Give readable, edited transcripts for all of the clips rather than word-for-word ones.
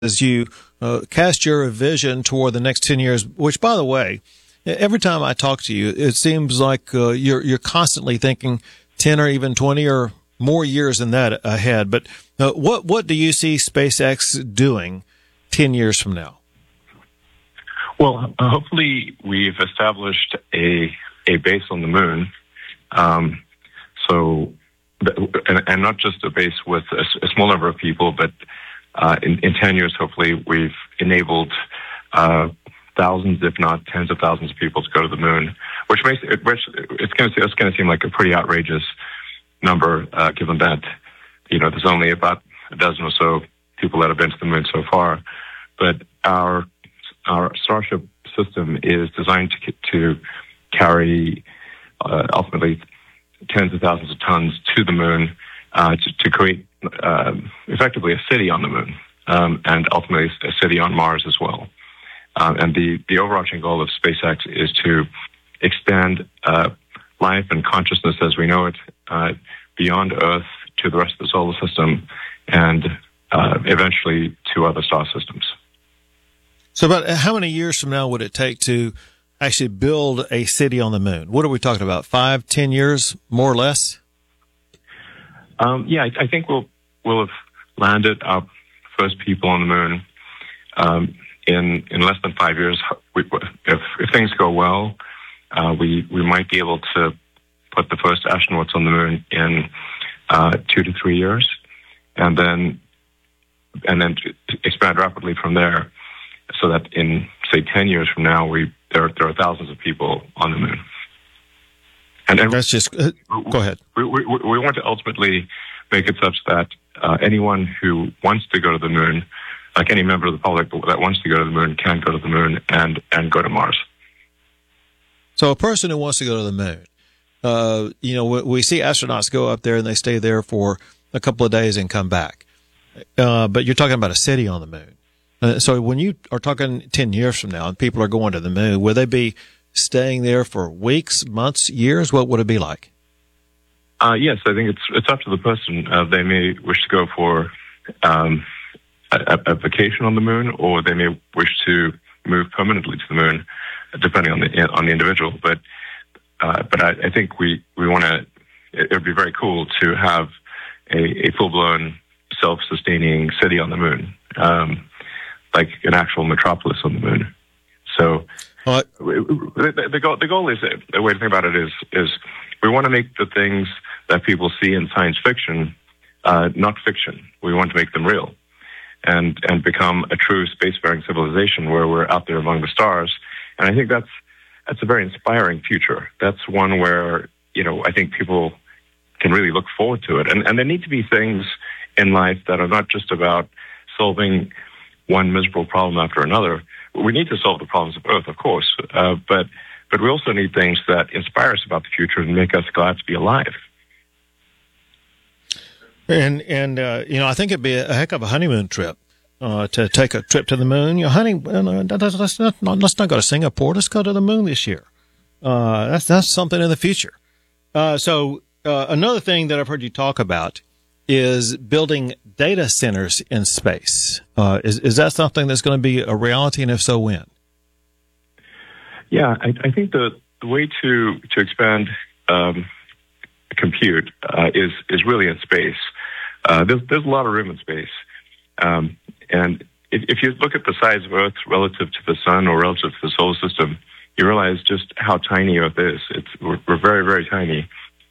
as you cast your vision toward the next 10 years, which, by the way, every time I talk to you, it seems like you're constantly thinking 10 or even 20 or more years than that ahead. But what do you see SpaceX doing 10 years from now? Well, hopefully we've established a base on the moon. And not just a base with a small number of people, but in 10 years, hopefully, we've enabled thousands, if not tens of thousands of people to go to the moon, which it's going to seem like a pretty outrageous number, given that, there's only about a dozen or so people that have been to the moon so far. But our Starship system is designed to carry ultimately tens of thousands of tons to the moon to create effectively a city on the moon, and ultimately a city on Mars as well. And the overarching goal of SpaceX is to expand life and consciousness as we know it beyond Earth to the rest of the solar system and eventually to other star systems. So about how many years from now would it take to actually build a city on the moon? What are we talking about? 5, 10 years, more or less? I think we'll have landed our first people on the moon in less than 5 years. If things go well, we might be able to put the first astronauts on the moon in 2 to 3 years, and then expand rapidly from there, so that in say 10 years from now, there are thousands of people on the moon. And that's just go ahead. We want to ultimately make it such that anyone who wants to go to the moon, like any member of the public that wants to go to the moon, can go to the moon and go to Mars. So a person who wants to go to the moon, we see astronauts go up there and they stay there for a couple of days and come back. But you're talking about a city on the moon. So when you are talking 10 years from now and people are going to the moon, will they be staying there for weeks, months, years? What would it be like? Yes, I think it's up to the person. They may wish to go for a vacation on the moon, or they may wish to move permanently to the moon, depending on the individual. But I think we want to. It would be very cool to have a full-blown, self-sustaining city on the moon. Like an actual metropolis on the moon. So the goal is, the way to think about it is we want to make the things that people see in science fiction not fiction. We want to make them real and become a true spacefaring civilization where we're out there among the stars. And I think that's a very inspiring future. That's one where, I think people can really look forward to it. And there need to be things in life that are not just about solving one miserable problem after another. We need to solve the problems of Earth, of course, but we also need things that inspire us about the future and make us glad to be alive. And I think it'd be a heck of a honeymoon trip to take a trip to the moon. Let's not go to Singapore. Let's go to the moon this year. That's something in the future. So another thing that I've heard you talk about is building data centers in space. Is that something that's going to be a reality, and if so, when? Yeah, I think the way to expand compute is really in space. There's a lot of room in space, and if you look at the size of Earth relative to the sun or relative to the solar system, you realize just how tiny Earth is. We're very, very tiny.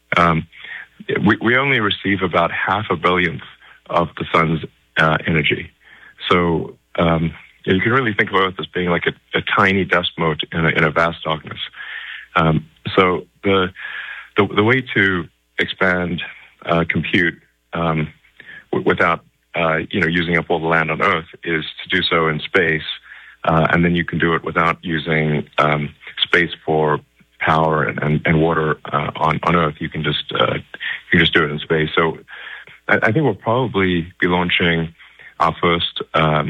We only receive about 500 millionth of the sun's energy. So you can really think of Earth as being like a tiny dust mote in a vast darkness. So the way to expand compute without using up all the land on Earth is to do so in space, and then you can do it without using space for power and water on Earth. You can just do it in space. So I think we'll probably be launching our first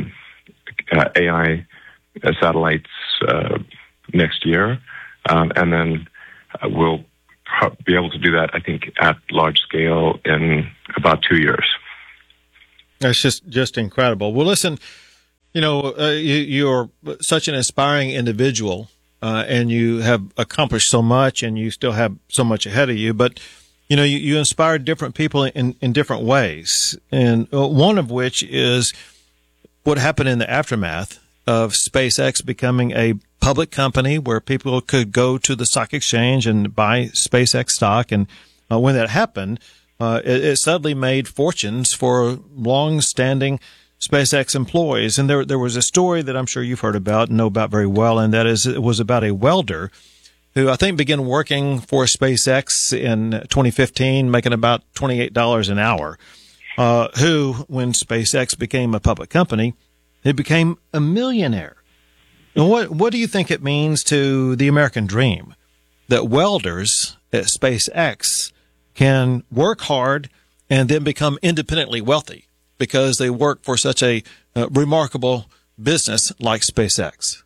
AI satellites next year, and then we'll be able to do that, I think, at large scale in about 2 years. That's just incredible. Well, listen, You're such an inspiring individual, and you have accomplished so much, and you still have so much ahead of you. But, you inspire different people in different ways. And one of which is what happened in the aftermath of SpaceX becoming a public company where people could go to the stock exchange and buy SpaceX stock. And when that happened, it suddenly made fortunes for long-standing SpaceX employees. And there was a story that I'm sure you've heard about and know about very well, and that is it was about a welder who I think began working for SpaceX in 2015, making about $28 an hour, who, when SpaceX became a public company, he became a millionaire. And what do you think it means to the American dream that welders at SpaceX can work hard and then become independently wealthy because they work for such a remarkable business like SpaceX?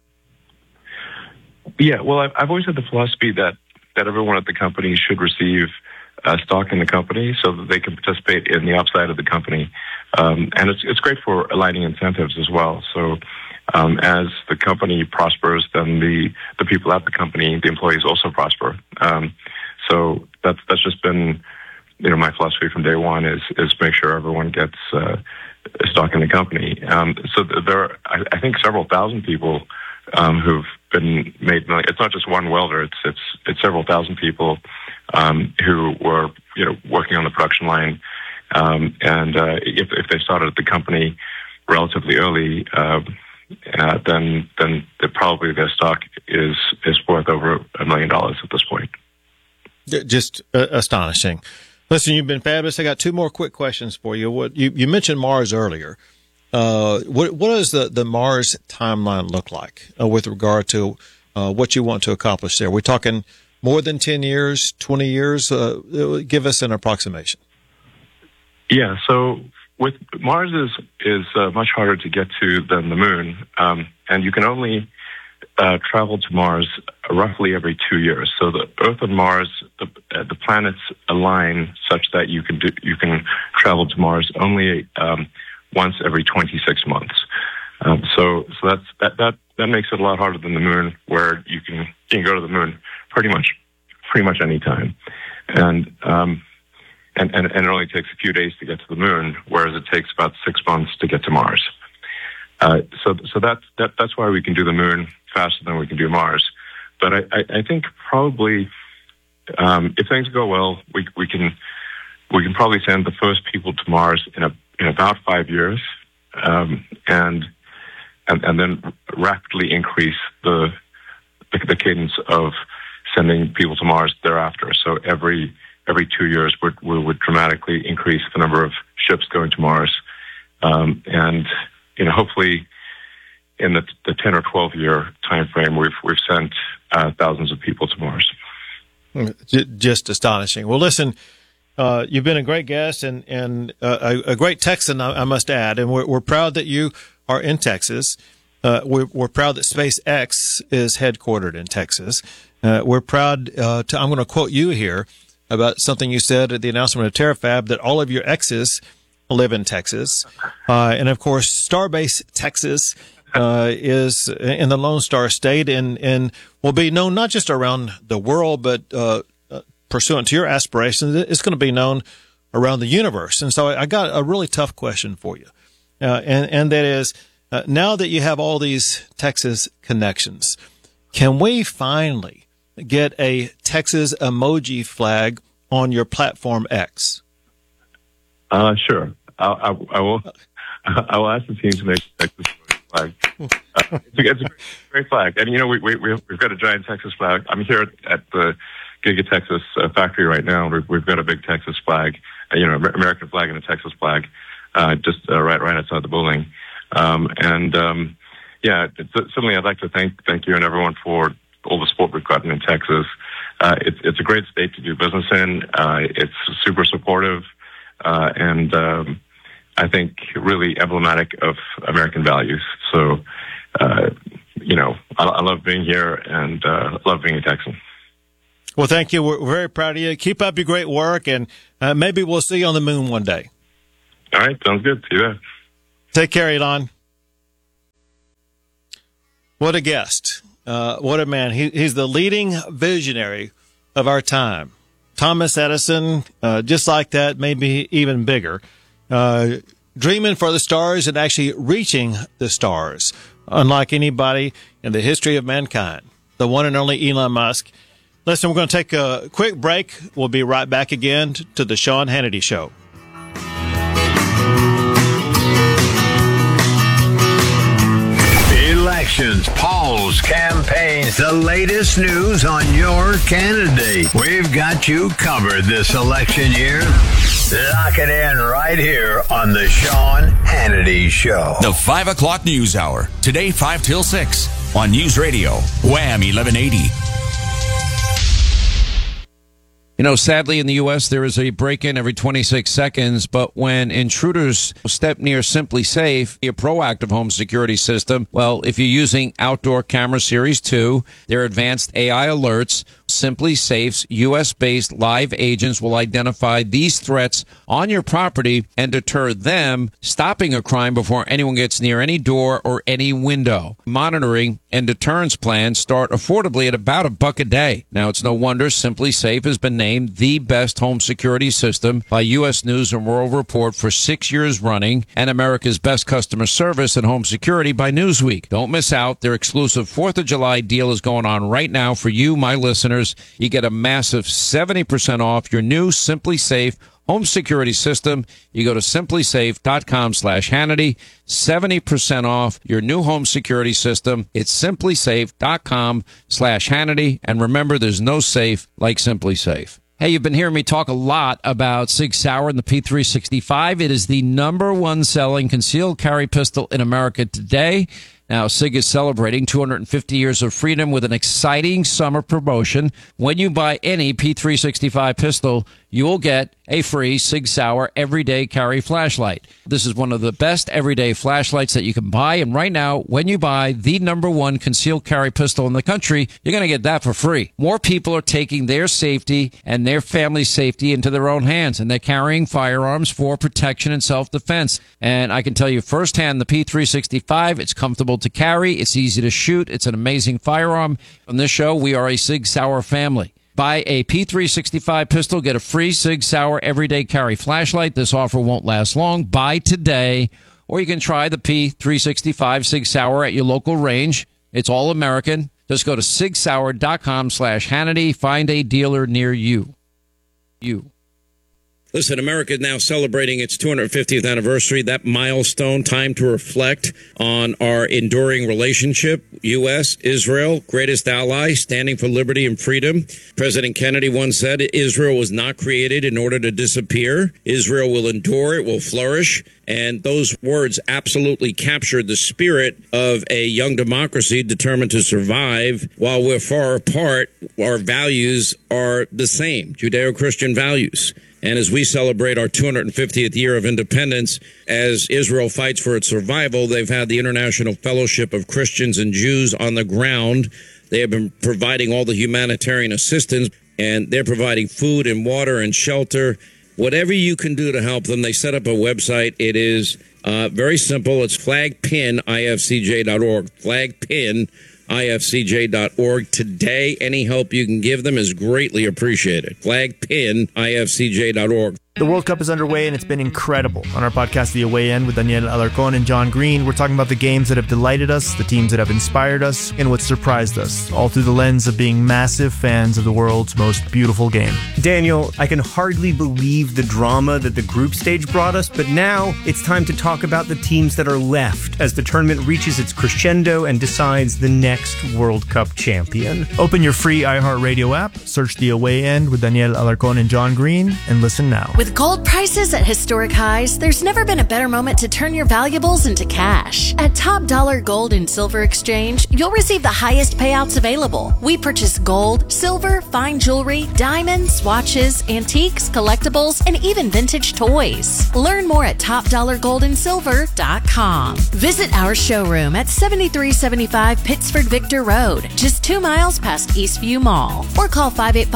Yeah, well, I've always had the philosophy that everyone at the company should receive stock in the company so that they can participate in the upside of the company. And it's great for aligning incentives as well. So as the company prospers, then the people at the company, the employees, also prosper. So that's just been, my philosophy from day one is make sure everyone gets stock in the company. So there are, I think, several thousand people who've been made. It's not just one welder; it's several thousand people who were working on the production line. And if they started at the company relatively early, then probably their stock is worth over $1 million at this point. Just astonishing. Listen, you've been fabulous. I got two more quick questions for you. You mentioned Mars earlier. What does the Mars timeline look like with regard to what you want to accomplish there? We're talking more than 10 years, 20 years? Give us an approximation. Yeah, so with Mars is much harder to get to than the Moon, and you can only travel to Mars roughly every 2 years. So the Earth and Mars, the planets align such that you can travel to Mars only once every 26 months. So that makes it a lot harder than the Moon, where you can go to the Moon pretty much any time, and it only takes a few days to get to the Moon, whereas it takes about 6 months to get to Mars. So that's why we can do the Moon faster than we can do Mars. But I think probably if things go well, we can probably send the first people to Mars in about 5 years, and then rapidly increase the cadence of sending people to Mars thereafter. So every 2 years, we would dramatically increase the number of ships going to Mars, and hopefully in the 10 or 12 year time frame, we've sent thousands of people to Mars. Just astonishing. Well, listen, you've been a great guest and a great Texan, I must add, and we're proud that you are in Texas. We're proud that SpaceX is headquartered in Texas. We're proud I'm going to quote you here about something you said at the announcement of TerraFab, that all of your exes live in Texas. And of course, Starbase Texas is in the Lone Star State and will be known not just around the world, but pursuant to your aspirations, it's going to be known around the universe. And so I got a really tough question for you. And that is, now that you have all these Texas connections, can we finally get a Texas emoji flag on your platform X? Sure. I will ask the team to make a Texas flag. It's a great flag, and we've got a giant Texas flag. I'm here at the Giga Texas factory right now. We've got a big Texas flag, American flag and a Texas flag, just right outside the building. Certainly I'd like to thank you and everyone for all the support we've gotten in Texas. It's a great state to do business in. It's super supportive, and I think really emblematic of American values. So, I love being here and love being a Texan. Well, thank you. We're very proud of you. Keep up your great work, and maybe we'll see you on the Moon one day. All right. Sounds good. See you there. Take care, Elon. What a guest. What a man. He's the leading visionary of our time. Thomas Edison, just like that, maybe even bigger. Dreaming for the stars and actually reaching the stars, unlike anybody in the history of mankind. The one and only Elon Musk. Listen, we're going to take a quick break. We'll be right back again to the Sean Hannity Show. Elections, polls, campaigns, the latest news on your candidate. We've got you covered this election year. Lock it in right here on the Sean Hannity Show. The 5 o'clock news hour. Today, 5 till 6 on News Radio, Wham 1180. You know, sadly in the U.S., there is a break-in every 26 seconds, but when intruders step near Simply Safe, a proactive home security system, well, if you're using Outdoor Camera Series 2, their advanced AI alerts, Simply Safe's U.S.-based live agents will identify these threats on your property and deter them, stopping a crime before anyone gets near any door or any window. Monitoring and deterrence plans start affordably at about $1 a day. Now, it's no wonder Simply Safe has been named the best home security system by U.S. News and World Report for 6 years running, and America's best customer service and home security by Newsweek. Don't miss out. Their exclusive 4th of July deal is going on right now for you, my listeners. You get a massive 70% off your new Simply Safe home security system. You go to simplysafe.com/Hannity. 70% off your new home security system. It's simplysafe.com/Hannity. And remember, there's no safe like Simply Safe. Hey, you've been hearing me talk a lot about Sig Sauer and the P365. It is the #1 selling concealed carry pistol in America today. Now, SIG is celebrating 250 years of freedom with an exciting summer promotion. When you buy any P365 pistol, you will get a free Sig Sauer everyday carry flashlight. This is one of the best everyday flashlights that you can buy. And right now, when you buy the #1 concealed carry pistol in the country, you're going to get that for free. More people are taking their safety and their family's safety into their own hands, and they're carrying firearms for protection and self-defense. And I can tell you firsthand, the P365, it's comfortable to carry, it's easy to shoot, it's an amazing firearm. On this show, we are a Sig Sauer family. Buy a P365 pistol, get a free Sig Sauer everyday carry flashlight. This offer won't last long. Buy today, or you can try the P365 Sig Sauer at your local range. It's all American. Just go to sigsauer.com/Hannity. Find a dealer near you. Listen, America is now celebrating its 250th anniversary, that milestone, time to reflect on our enduring relationship. U.S., Israel, greatest ally, standing for liberty and freedom. President Kennedy once said, Israel was not created in order to disappear. Israel will endure, it will flourish. And those words absolutely captured the spirit of a young democracy determined to survive. While we're far apart, our values are the same, Judeo-Christian values. And as we celebrate our 250th year of independence, as Israel fights for its survival, they've had the International Fellowship of Christians and Jews on the ground. They have been providing all the humanitarian assistance, and they're providing food and water and shelter. Whatever you can do to help them, they set up a website. It is very simple. It's flagpinifcj.org. Flagpinifcj.org. Today, any help you can give them is greatly appreciated. Flagpinifcj.org. The World Cup is underway, and it's been incredible. On our podcast, The Away End, with Daniel Alarcón and John Green, we're talking about the games that have delighted us, the teams that have inspired us, and what surprised us, all through the lens of being massive fans of the world's most beautiful game. Daniel, I can hardly believe the drama that the group stage brought us, but now it's time to talk about the teams that are left as the tournament reaches its crescendo and decides the next World Cup champion. Open your free iHeartRadio app, search The Away End with Daniel Alarcón and John Green, and listen now. With gold prices at historic highs, there's never been a better moment to turn your valuables into cash. At Top Dollar Gold and Silver Exchange, you'll receive the highest payouts available. We purchase gold, silver, fine jewelry, diamonds, watches, antiques, collectibles, and even vintage toys. Learn more at topdollargoldandsilver.com. Visit our showroom at 7375 Pittsford Victor Road, just 2 miles past Eastview Mall. Or call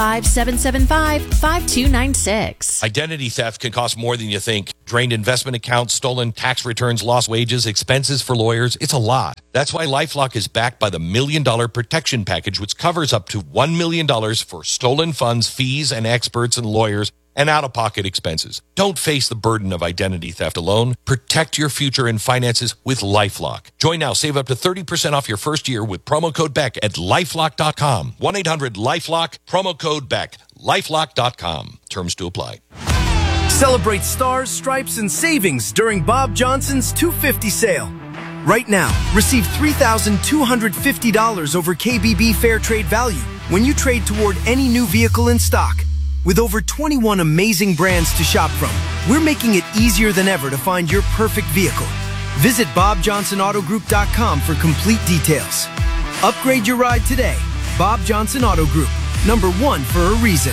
585-775-5296. Identity theft can cost more than you think. Drained investment accounts, stolen tax returns, lost wages, expenses for lawyers. It's a lot. That's That's why LifeLock is backed by the $1 Million Protection Package, which covers up to $1 million for stolen funds, fees, and experts and lawyers, and out-of-pocket expenses. Don't face the burden of identity theft alone. Protect your future and finances with LifeLock. Join now. Save up to 30% off your first year with promo code BECK at LifeLock.com. 1-800-LifeLock, promo code BECK. LifeLock.com. Terms to apply. Celebrate stars, stripes, and savings during Bob Johnson's 250 sale. Right now, receive $3,250 over KBB Fair Trade value when you trade toward any new vehicle in stock. With over 21 amazing brands to shop from, we're making it easier than ever to find your perfect vehicle. Visit BobJohnsonAutoGroup.com for complete details. Upgrade your ride today. Bob Johnson Auto Group, #1 for a reason.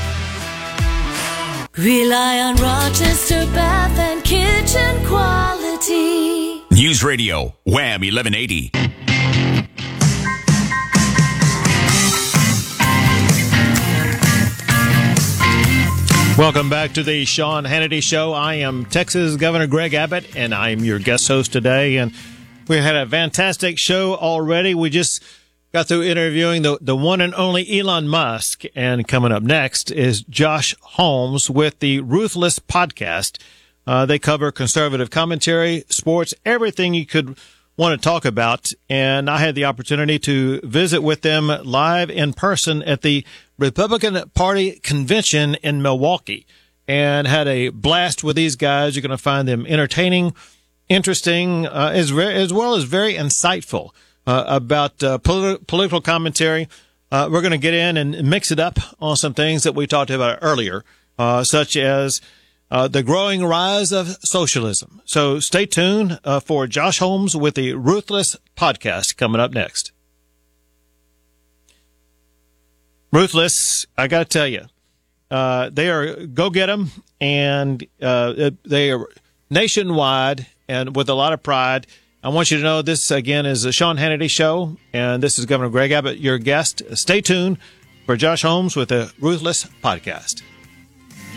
Rely on Rochester Bath and Kitchen quality. News Radio, Wham 1180. Welcome back to the Sean Hannity Show. I am Texas Governor Greg Abbott, and I'm your guest host today. And we had a fantastic show already. We just got through interviewing the one and only Elon Musk. And coming up next is Josh Holmes with the Ruthless Podcast. They cover conservative commentary, sports, everything you could want to talk about. And I had the opportunity to visit with them live in person at the Republican Party convention in Milwaukee and had a blast with these guys. You're going to find them entertaining, interesting, as well as very insightful about political commentary. We're going to get in and mix it up on some things that we talked about earlier, such as the growing rise of socialism. So stay tuned for Josh Holmes with the Ruthless Podcast coming up next. Ruthless, I got to tell you, they are go get them, and they are nationwide and with a lot of pride. I want you to know this again is the Sean Hannity Show, and this is Governor Greg Abbott, your guest. Stay tuned for Josh Holmes with the Ruthless Podcast.